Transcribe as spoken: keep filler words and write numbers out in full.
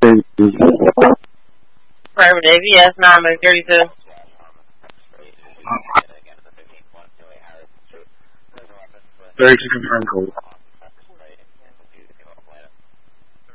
Private Navy, yes, nine minutes thirty-two. thirty-two confirmed code.